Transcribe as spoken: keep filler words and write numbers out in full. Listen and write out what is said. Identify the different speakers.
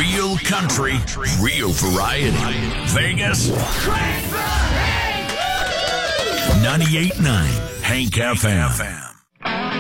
Speaker 1: Real country, real variety. Vegas. ninety-eight point nine Hank F M.